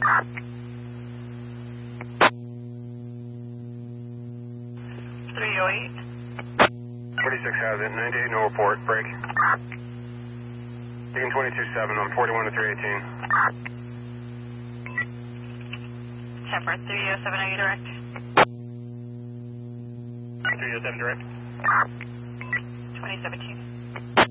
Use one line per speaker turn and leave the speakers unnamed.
308.
46 has it. 98, no report. Break. Beacon 22-7 on 41 to 318.
Temper 307, are you direct?
307 direct.
2017.